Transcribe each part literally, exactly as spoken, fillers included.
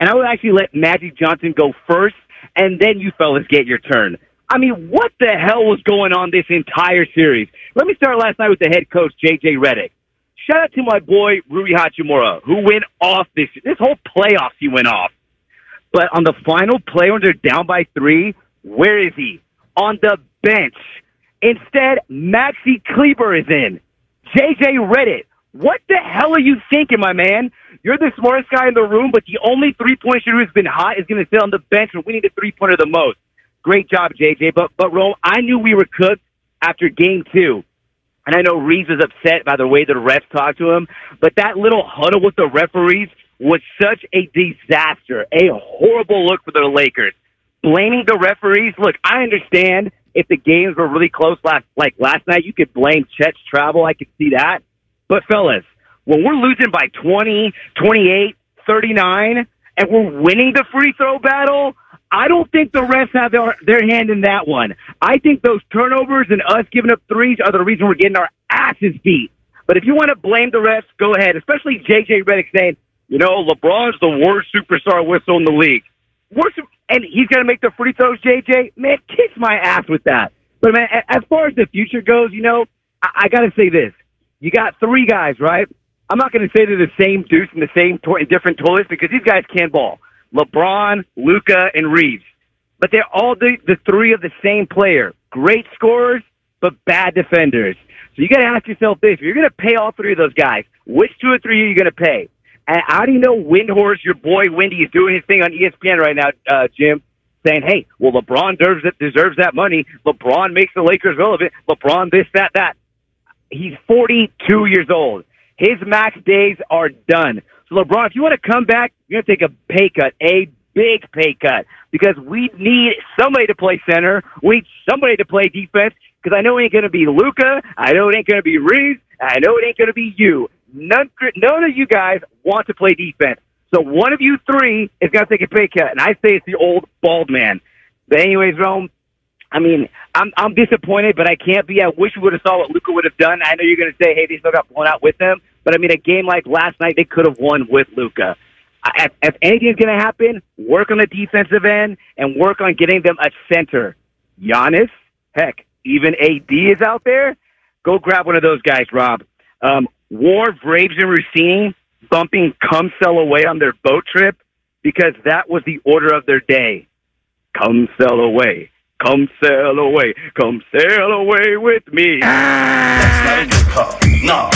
and I would actually let Magic Johnson go first, and then you fellas get your turn. I mean, what the hell was going on this entire series? Let me start last night with the head coach, J J Redick. Shout out to my boy, Rui Hachimura, who went off this this whole playoffs. He went off. But on the final play when they're down by three, where is he? On the bench. Instead, Maxi Kleber is in. J J Redick, what the hell are you thinking, my man? You're the smartest guy in the room, but the only three-point shooter who's been hot is going to sit on the bench when we need a three-pointer the most. Great job, J J. But, but Rome, I knew we were cooked after game two. And I know Reeves was upset by the way the refs talked to him, but that little huddle with the referees was such a disaster, a horrible look for the Lakers. Blaming the referees, look, I understand if the games were really close last, like last night, you could blame Chet's travel. I could see that. But, fellas, when we're losing by twenty, twenty-eight, thirty-nine, and we're winning the free throw battle, I don't think the refs have their, their hand in that one. I think those turnovers and us giving up threes are the reason we're getting our asses beat. But if you want to blame the refs, go ahead, especially J J Redick saying, you know, LeBron's the worst superstar whistle in the league. Worst, and he's going to make the free throws, J J. Man, kiss my ass with that. But, man, as far as the future goes, you know, I, I got to say this. You got three guys, right? I'm not going to say they're the same dudes in the same to- in different toilets because these guys can ball. LeBron, Luka, and Reeves. But they're all the, the three of the same player. Great scorers, but bad defenders. So you got to ask yourself this. If you're going to pay all three of those guys, which two or three are you going to pay? And how do you know Windhorse, your boy Wendy, is doing his thing on E S P N right now, uh, Jim, saying, hey, well, LeBron deserves, it, deserves that money. LeBron makes the Lakers relevant. LeBron this, that, that. He's forty-two years old. His max days are done. So, LeBron, if you want to come back, you're going to take a pay cut, a big pay cut, because we need somebody to play center. We need somebody to play defense, because I know it ain't going to be Luka. I know it ain't going to be Reeves. I know it ain't going to be you. None, none of you guys want to play defense. So one of you three is going to take a pay cut, and I say it's the old bald man. But anyways, Rome, I mean, I'm I'm disappointed, but I can't be. I wish we would have saw what Luka would have done. I know you're going to say, hey, they still got blown out with them. But, I mean, a game like last night, they could have won with Luka. If, if anything's going to happen, work on the defensive end and work on getting them a center. Giannis, heck, even A D is out there. Go grab one of those guys, Rob. Um, War, Braves, and Rossini bumping Come Sail Away on their boat trip because that was the order of their day. Come sail away. Come sail away. Come sail away with me. That's not a good call. No.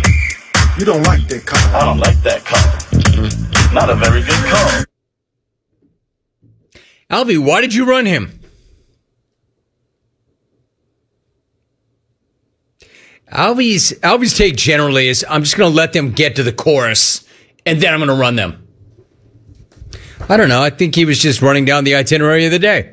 You don't like that call. I don't like that call. Not a very good call. Alvy, why did you run him? Alvy's, Alvy's take generally is, I'm just going to let them get to the chorus, and then I'm going to run them. I don't know. I think he was just running down the itinerary of the day.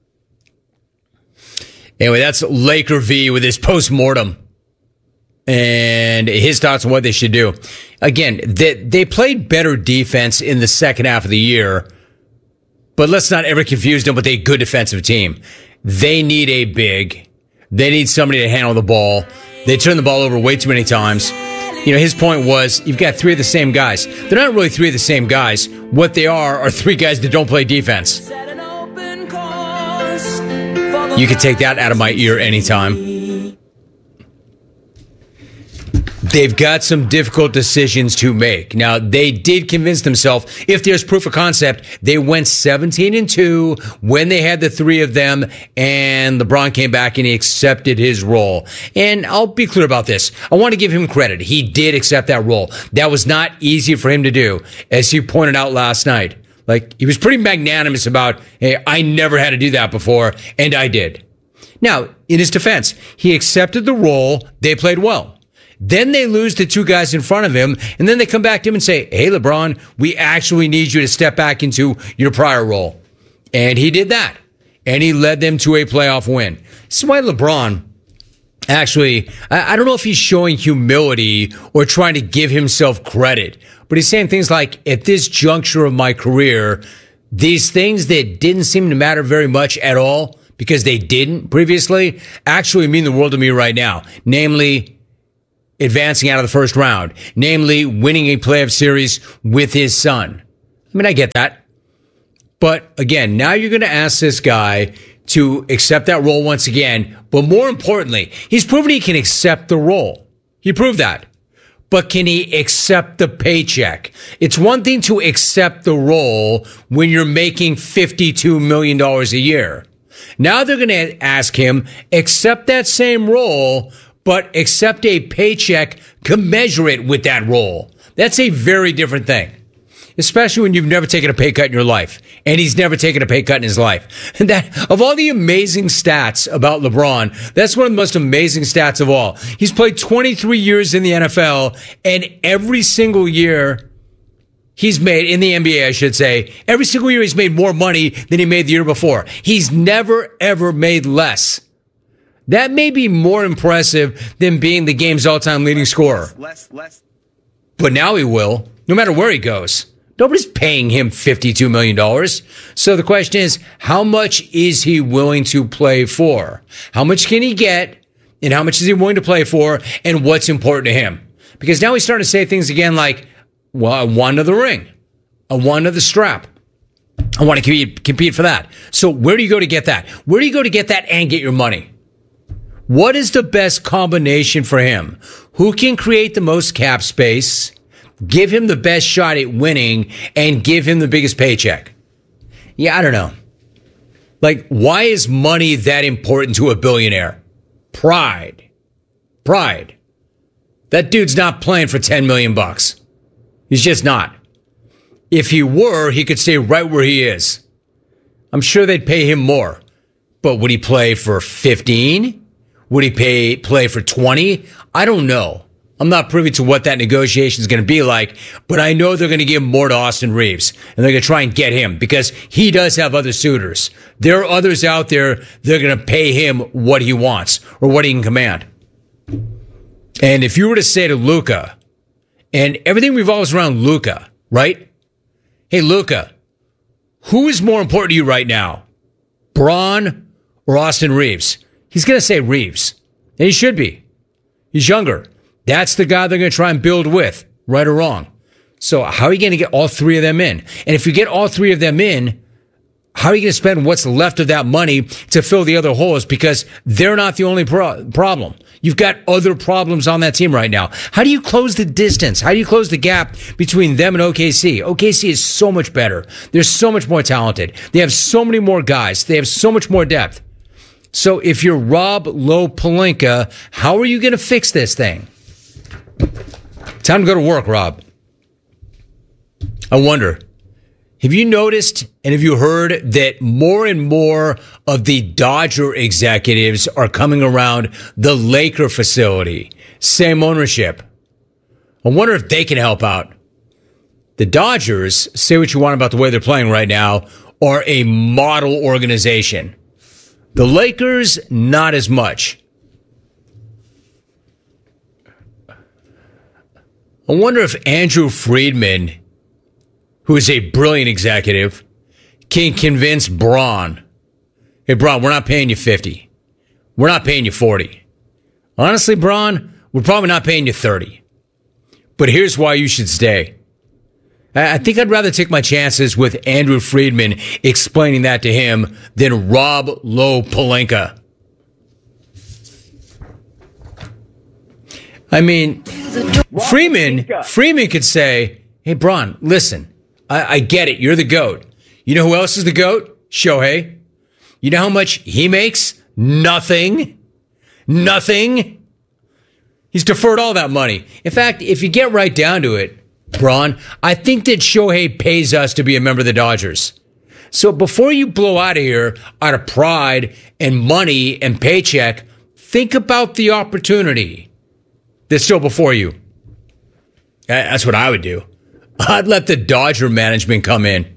Anyway, that's Laker V with his post-mortem and his thoughts on what they should do. Again, they, they played better defense in the second half of the year, but let's not ever confuse them with a good defensive team. They need a big. They need somebody to handle the ball. They turn the ball over way too many times. You know, his point was, you've got three of the same guys. They're not really three of the same guys. What they are are three guys that don't play defense. You can take that out of my ear anytime. They've got some difficult decisions to make. Now, they did convince themselves, if there's proof of concept, they went seventeen and two when they had the three of them, and LeBron came back and he accepted his role. And I'll be clear about this. I want to give him credit. He did accept that role. That was not easy for him to do, as he pointed out last night. Like, he was pretty magnanimous about, hey, I never had to do that before, and I did. Now, in his defense, he accepted the role. They played well. Then they lose the two guys in front of him, and then they come back to him and say, hey, LeBron, we actually need you to step back into your prior role. And he did that. And he led them to a playoff win. This is why LeBron, actually, I, I don't know if he's showing humility or trying to give himself credit, but he's saying things like, at this juncture of my career, these things that didn't seem to matter very much at all, because they didn't previously, actually mean the world to me right now. Namely, advancing out of the first round. Namely, winning a playoff series with his son. I mean, I get that. But again, now you're going to ask this guy to accept that role once again. But more importantly, he's proven he can accept the role. He proved that. But can he accept the paycheck? It's one thing to accept the role when you're making fifty-two million dollars a year. Now they're going to ask him, accept that same role, but accept a paycheck commensurate with that role. That's a very different thing. Especially when you've never taken a pay cut in your life. And he's never taken a pay cut in his life. And that, of all the amazing stats about LeBron, that's one of the most amazing stats of all. He's played twenty-three years in the N F L, and every single year he's made, in the N B A I should say, every single year he's made more money than he made the year before. He's never ever made less. That may be more impressive than being the game's all-time leading scorer. Less, less. But now he will, no matter where he goes. Nobody's paying him fifty-two million dollars. So the question is, how much is he willing to play for? How much can he get? And how much is he willing to play for? And what's important to him? Because now he's starting to say things again like, well, I want another ring. I want another strap. I want to compete, compete for that. So where do you go to get that? Where do you go to get that and get your money? What is the best combination for him? Who can create the most cap space? Give him the best shot at winning and give him the biggest paycheck. Yeah, I don't know. Like, why is money that important to a billionaire? Pride. Pride. That dude's not playing for ten million bucks. He's just not. If he were, he could stay right where he is. I'm sure they'd pay him more. But would he play for fifteen? Would he pay play for twenty? I don't know. I'm not privy to what that negotiation is going to be like, but I know they're going to give more to Austin Reeves, and they're going to try and get him because he does have other suitors. There are others out there that are going to pay him what he wants or what he can command. And if you were to say to Luka, and everything revolves around Luka, right? Hey, Luka, who is more important to you right now? Bron or Austin Reeves? He's going to say Reeves, and he should be. He's younger. That's the guy they're going to try and build with, right or wrong. So how are you going to get all three of them in? And if you get all three of them in, how are you going to spend what's left of that money to fill the other holes? Because they're not the only pro- problem. You've got other problems on that team right now. How do you close the distance? How do you close the gap between them and O K C? O K C is so much better. They're so much more talented. They have so many more guys. They have so much more depth. So if you're Rob Lowe Pelinka, how are you going to fix this thing? Time to go to work, Rob. I wonder, have you noticed and have you heard that more and more of the Dodger executives are coming around the Laker facility? Same ownership. I wonder if they can help out. The Dodgers, say what you want about the way they're playing right now, are a model organization. The Lakers, not as much. I wonder if Andrew Friedman, who is a brilliant executive, can convince Bron, hey, Bron, we're not paying you fifty. We're not paying you forty. Honestly, Bron, we're probably not paying you thirty. But here's why you should stay. I think I'd rather take my chances with Andrew Friedman explaining that to him than Rob Lowe Pelinka. I mean, Freeman, Freeman could say, hey, Bron, listen, I, I get it. You're the GOAT. You know who else is the GOAT? Shohei. You know how much he makes? Nothing. Nothing. He's deferred all that money. In fact, if you get right down to it, Bron, I think that Shohei pays us to be a member of the Dodgers. So before you blow out of here out of pride and money and paycheck, think about the opportunity that's still before you. That's what I would do. I'd let the Dodger management come in.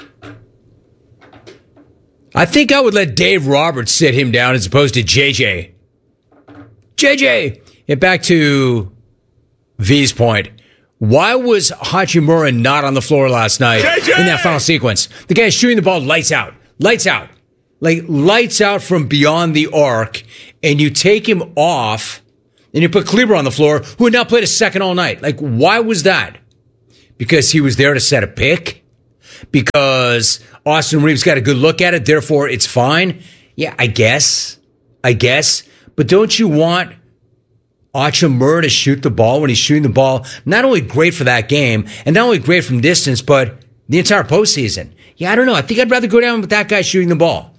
I think I would let Dave Roberts sit him down as opposed to J J. J J! And back to V's point. Why was Hachimura not on the floor last night J J! In that final sequence? The guy's shooting the ball lights out. Lights out. Like, lights out from beyond the arc, and you take him off, and you put Kleber on the floor, who had not played a second all night. Like, why was that? Because he was there to set a pick? Because Austin Reeves got a good look at it, therefore it's fine. Yeah, I guess. I guess. But don't you want Achimura to shoot the ball when he's shooting the ball? Not only great for that game, and not only great from distance, but the entire postseason. Yeah, I don't know. I think I'd rather go down with that guy shooting the ball.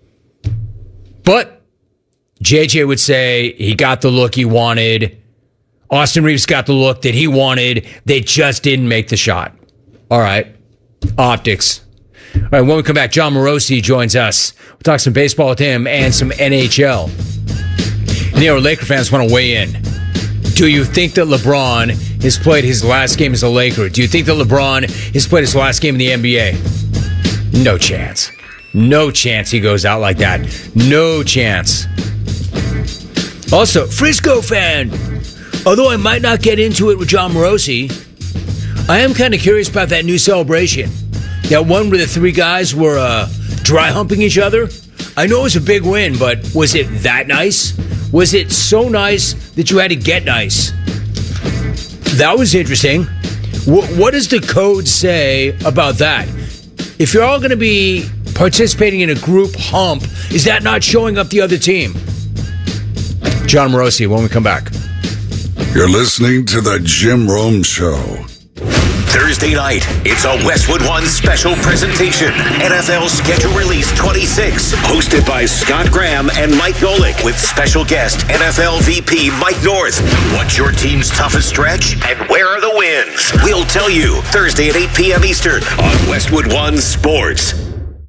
But J J would say he got the look he wanted. Austin Reeves got the look that he wanted. They just didn't make the shot. All right. Optics. All right, when we come back, John Morosi joins us. We'll talk some baseball with him and some N H L. And you know, Laker fans want to weigh in. Do you think that LeBron has played his last game as a Laker? Do you think that LeBron has played his last game in the N B A? No chance. No chance he goes out like that. No chance. Also, Frisco fan. Although I might not get into it with John Morosi, I am kind of curious about that new celebration. That one where the three guys were uh, dry humping each other. I know it was a big win, but was it that nice? Was it so nice that you had to get nice? That was interesting. W- what does the code say about that? If you're all going to be participating in a group hump, is that not showing up the other team? John Morosi, when we come back. You're listening to The Jim Rome Show. Thursday night, it's a Westwood One special presentation. N F L Schedule Release twenty-six, hosted by Scott Graham and Mike Golick, with special guest N F L V P Mike North. What's your team's toughest stretch, and where are the wins? We'll tell you Thursday at eight p.m. Eastern on Westwood One Sports.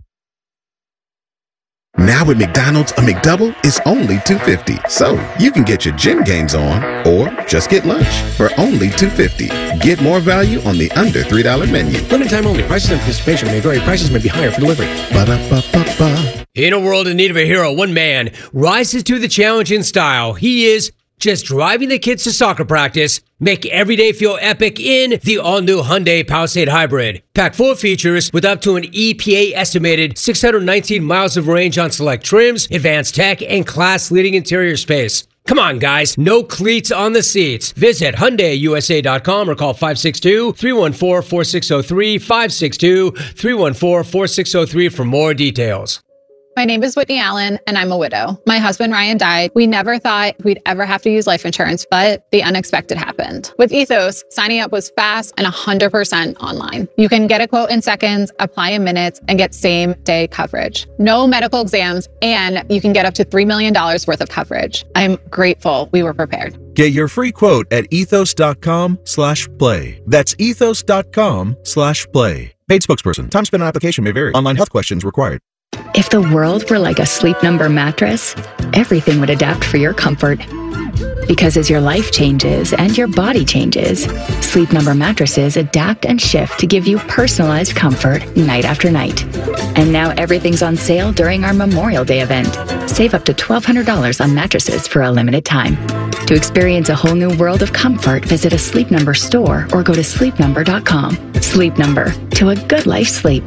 Now at McDonald's, a McDouble is only two dollars and fifty cents. So you can get your gym gains on or just get lunch for only two dollars and fifty cents. Get more value on the under three dollar menu. Limited time only. Prices and participation may vary. Prices may be higher for delivery. Ba-da-ba-ba-ba. In a world in need of a hero, one man rises to the challenge in style. He is just driving the kids to soccer practice, make every day feel epic in the all-new Hyundai Palisade Hybrid. Packed full of features with up to an E P A-estimated six hundred nineteen miles of range on select trims, advanced tech, and class-leading interior space. Come on, guys. No cleats on the seats. Visit Hyundai U S A dot com or call five six two, three one four, four six zero three, five six two, three one four, four six zero three for more details. My name is Whitney Allen, and I'm a widow. My husband, Ryan, died. We never thought we'd ever have to use life insurance, but the unexpected happened. With Ethos, signing up was fast and one hundred percent online. You can get a quote in seconds, apply in minutes, and get same-day coverage. No medical exams, and you can get up to three million dollars worth of coverage. I'm grateful we were prepared. Get your free quote at ethos dot com slash play. That's ethos dot com slash play. Paid spokesperson. Time spent on application may vary. Online health questions required. If the world were like a Sleep Number mattress, everything would adapt for your comfort. Because as your life changes and your body changes, Sleep Number mattresses adapt and shift to give you personalized comfort night after night. And now everything's on sale during our Memorial Day event. Save up to twelve hundred dollars on mattresses for a limited time. To experience a whole new world of comfort, visit a Sleep Number store or go to sleep number dot com. Sleep Number, to a good life sleep.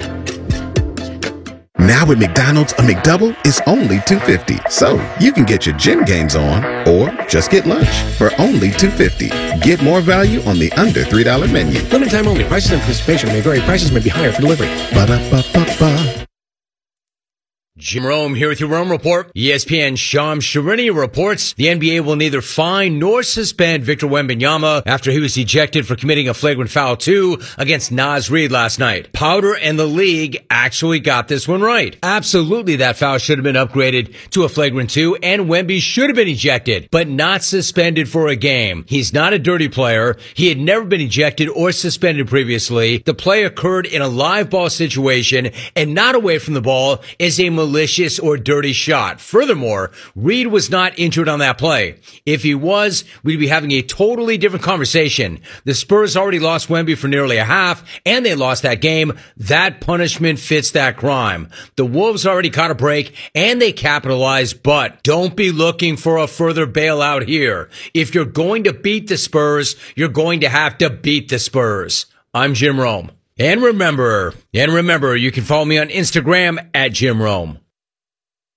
Now at McDonald's, a McDouble is only two dollars and fifty cents. So you can get your gym gains on or just get lunch for only two dollars and fifty cents. Get more value on the under three dollar menu. Limited time only. Prices and participation may vary. Prices may be higher for delivery. Ba-da-ba-ba-ba. Jim Rome here with your Rome Report. E S P N Sham Charania reports the N B A will neither fine nor suspend Victor Wembanyama after he was ejected for committing a flagrant foul two against Naz Reid last night. Powder and the league actually got this one right. Absolutely, that foul should have been upgraded to a flagrant two, and Wemby should have been ejected, but not suspended for a game. He's not a dirty player. He had never been ejected or suspended previously. The play occurred in a live ball situation and not away from the ball is a malicious or dirty shot. Furthermore, Reed was not injured on that play. If he was, we'd be having a totally different conversation. The Spurs already lost Wemby for nearly a half, and they lost that game. That punishment fits that crime. The Wolves already caught a break, and they capitalized, but don't be looking for a further bailout here. If you're going to beat the Spurs, you're going to have to beat the Spurs. I'm Jim Rome. And remember, and remember, you can follow me on Instagram at Jim Rome.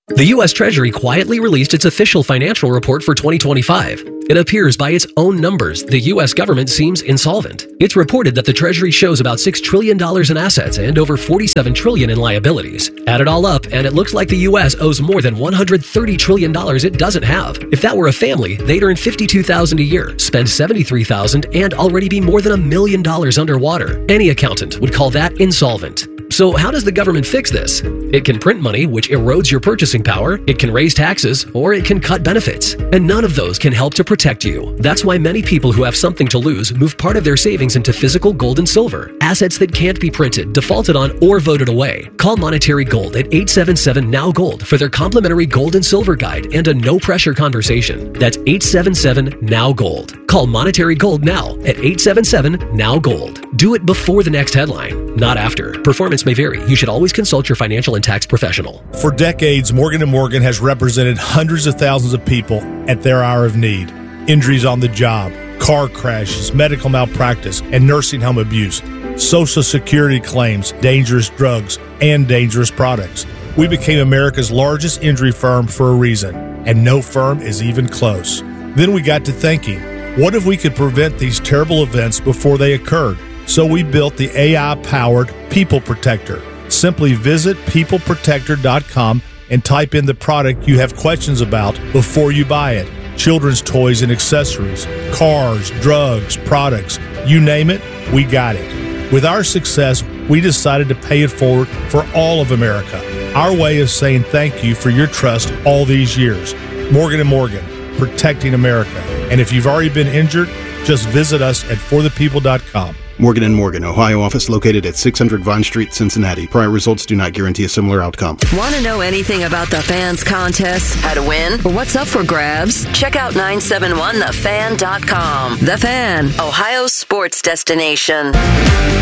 The U S Treasury quietly released its official financial report for twenty twenty-five. It appears by its own numbers, the U S government seems insolvent. It's reported that the Treasury shows about six trillion dollars in assets and over forty-seven trillion dollars in liabilities. Add it all up, and it looks like the U S owes more than one hundred thirty trillion dollars it doesn't have. If that were a family, they'd earn fifty-two thousand dollars a year, spend seventy-three thousand dollars, and already be more than a million dollars underwater. Any accountant would call that insolvent. So how does the government fix this? It can print money, which erodes your purchasing power, it can raise taxes, or it can cut benefits. And none of those can help to protect you. That's why many people who have something to lose move part of their savings into physical gold and silver, assets that can't be printed, defaulted on, or voted away. Call Monetary Gold at eight seven seven, N O W Gold for their complimentary gold and silver guide and a no-pressure conversation. That's eight seven seven, N O W Gold. Call Monetary Gold now at eight seven seven, N O W Gold. Do it before the next headline, not after. Performance may vary. You should always consult your financial and tax professional. For decades, Morgan and Morgan has represented hundreds of thousands of people at their hour of need. Injuries on the job, car crashes, medical malpractice, and nursing home abuse, Social Security claims, dangerous drugs, and dangerous products. We became America's largest injury firm for a reason, and no firm is even close. Then we got to thinking, what if we could prevent these terrible events before they occurred? So we built the A I-powered People Protector. Simply visit people protector dot com and type in the product you have questions about before you buy it. Children's toys and accessories, cars, drugs, products, you name it, we got it. With our success, we decided to pay it forward for all of America. Our way of saying thank you for your trust all these years. Morgan and Morgan, protecting America. And if you've already been injured, just visit us at for the people dot com. Morgan and Morgan, Ohio office located at six hundred Vine Street, Cincinnati. Prior results do not guarantee a similar outcome. Want to know anything about the Fans contest, how to win, or what's up for grabs? Check out nine seven one the fan dot com. The Fan, Ohio's sports destination.